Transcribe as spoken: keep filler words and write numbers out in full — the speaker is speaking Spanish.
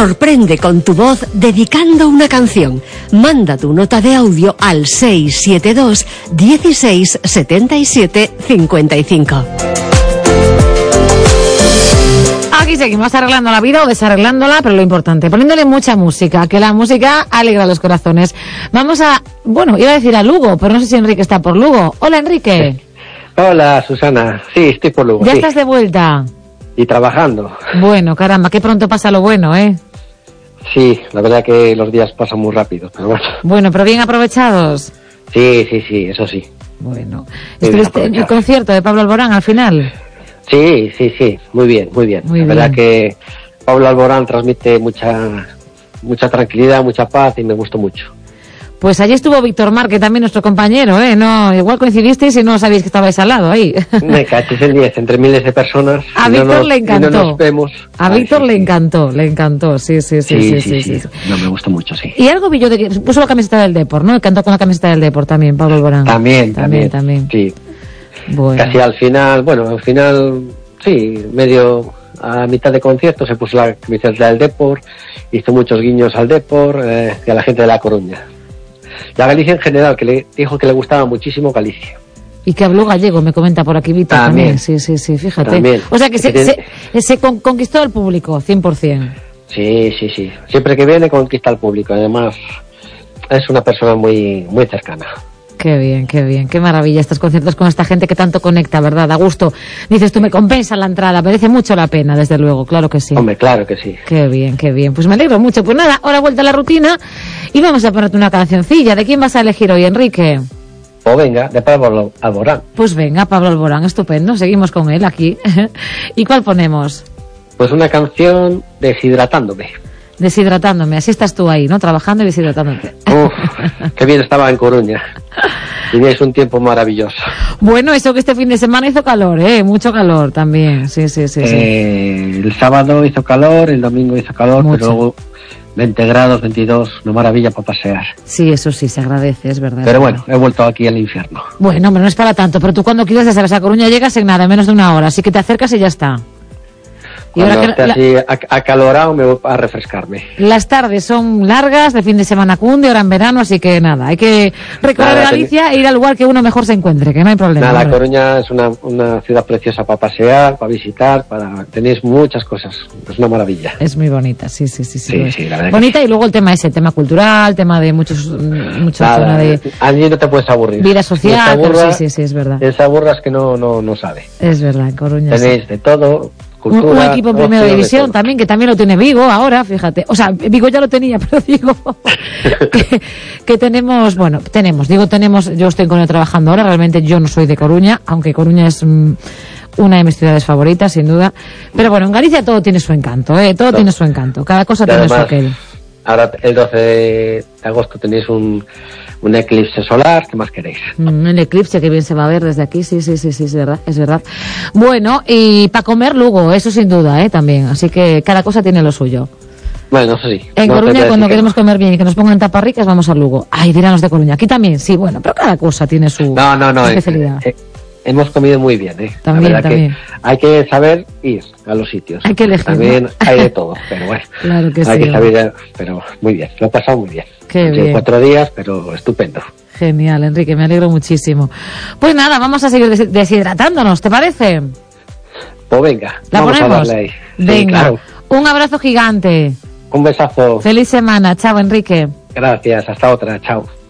Sorprende con tu voz dedicando una canción. Manda tu nota de audio al seis siete dos, dieciséis, setenta y siete, cincuenta y cinco. Aquí seguimos arreglando la vida o desarreglándola, pero lo importante, poniéndole mucha música, que la música alegra los corazones. Vamos a, bueno, iba a decir a Lugo, pero no sé si Enrique está por Lugo. Hola, Enrique. Hola, Susana. Sí, estoy por Lugo. ¿Ya sí. estás de vuelta? Y trabajando. Bueno, caramba, qué pronto pasa lo bueno, ¿eh? Sí, la verdad que los días pasan muy rápido, pero bueno. Bueno, pero bien aprovechados. Sí, sí, sí, eso sí. Bueno. ¿Estuviste en el concierto de Pablo Alborán al final? Sí, sí, sí, muy bien, muy bien. Muy la bien. verdad que Pablo Alborán transmite mucha mucha tranquilidad, mucha paz y me gustó mucho. Pues allí estuvo Víctor Márquez, también nuestro compañero, ¿eh? No, igual coincidisteis y no sabíais que estabais al lado ahí. Me cachis en diez, entre miles de personas. A y Víctor no nos, le encantó. y no nos vemos. A Ay, Víctor sí, le sí. encantó, le encantó, sí, sí, sí, sí, Sí, sí, sí, sí, sí. sí. No, me gustó mucho, sí. Y algo vi yo de que puso la camiseta del Depor, ¿no? Cantó con la camiseta del Depor también, Pablo Alborán. También, también, también. también. Sí. Bueno. Casi al final, bueno, al final, sí, medio a mitad de concierto se puso la camiseta del Depor, hizo muchos guiños al Depor eh, y a la gente de La Coruña. Y a Galicia en general, que le dijo que le gustaba muchísimo Galicia. Y que habló gallego, me comenta por aquí Víctor también. También. Sí, sí, sí, fíjate. También. O sea que se, Que se, tiene- se con- conquistó al público, cien por ciento. Sí, sí, sí. Siempre que viene conquista al público. Además, es una persona muy, muy cercana. Qué bien, qué bien, qué maravilla estos conciertos con esta gente que tanto conecta, ¿verdad? A gusto. Dices tú, me compensa la entrada, merece mucho la pena, desde luego, claro que sí. Hombre, claro que sí. Qué bien, qué bien. Pues me alegro mucho. Pues nada, ahora vuelta a la rutina y vamos a ponerte una cancioncilla. ¿De quién vas a elegir hoy, Enrique? O venga, de Pablo Alborán. Pues venga, Pablo Alborán, estupendo. Seguimos con él aquí. ¿Y cuál ponemos? Pues una canción deshidratándome. Deshidratándome. Así estás tú ahí, ¿no? Trabajando y deshidratándote. Uf, qué bien estaba en Coruña. Teníais un tiempo maravilloso. Bueno, eso que este fin de semana hizo calor, ¿eh? Mucho calor también. Sí, sí, sí, sí. Eh, el sábado hizo calor, el domingo hizo calor, Mucho. pero luego veinte grados, veintidós, una maravilla para pasear. Sí, eso sí, se agradece, es verdad. Pero es bueno, verdad. he vuelto aquí al infierno. Bueno, hombre, no es para tanto, pero tú cuando quieras, ya sabes, a Coruña llegas en nada, en menos de una hora, así que te acercas y ya está. Y Cuando ahora esté que la- así ac- acalorado me voy a refrescarme. las tardes son largas, de fin de semana cunde, ahora en verano, así que nada, hay que recorrer Nada, Galicia e ir al lugar que uno mejor se encuentre, que no hay problema. Nada, La hombre. Coruña es una, una ciudad preciosa para pasear, para visitar, para tenéis muchas cosas. Es una maravilla. Es muy bonita, sí, sí, sí. sí, Sí, lo es. sí, la verdad que Bonita y luego el tema ese, tema cultural, tema de muchos, mm, mucha zona Nada, de allí no te puedes aburrir. vida Si social, te pero aburra- sí, sí, sí, es verdad. si te aburras que no, no, no sabe. Es verdad, en Coruña sí. Tenéis de todo, Un, cultura, un equipo en primera ocio, de división todo. también, que también lo tiene Vigo ahora, fíjate. O sea, Vigo ya lo tenía, pero digo que, que tenemos, bueno, tenemos, digo tenemos, yo estoy en Coruña trabajando ahora, realmente yo no soy de Coruña, aunque Coruña es mm, una de mis ciudades favoritas, sin duda. Pero bueno, en Galicia todo tiene su encanto, ¿eh? Todo Todo. tiene su encanto, cada cosa Y tiene su además, aquel. ahora el doce de agosto tenéis un, un eclipse solar, ¿qué más queréis? Mm, el eclipse que bien se va a ver desde aquí, sí, sí, sí, sí, es verdad, es verdad. Bueno, y para comer Lugo, eso sin duda, ¿eh? También, así que cada cosa tiene lo suyo. Bueno, eso sí. En no te voy Coruña, a cuando decir que queremos no. comer bien y que nos pongan taparricas, vamos a Lugo. Ay, dirán los de Coruña. Aquí también, sí, bueno, pero cada cosa tiene su No, no, no. eh, especialidad. eh, hemos comido muy bien, ¿eh? La También, verdad también. que hay que saber ir a los sitios. Hay que elegir, También ¿no? hay de todo, pero bueno. Claro que hay sí. que saber, pero muy bien. Lo he pasado muy bien. Qué Han sido bien. cuatro días, pero estupendo. Genial, Enrique, me alegro muchísimo. Pues nada, vamos a seguir des- deshidratándonos, ¿te parece? Pues venga, ¿La vamos ponemos? a darle ahí. Sí, Venga, claro. un abrazo gigante. Un besazo. Feliz semana. Chao, Enrique. Gracias, hasta otra. Chao.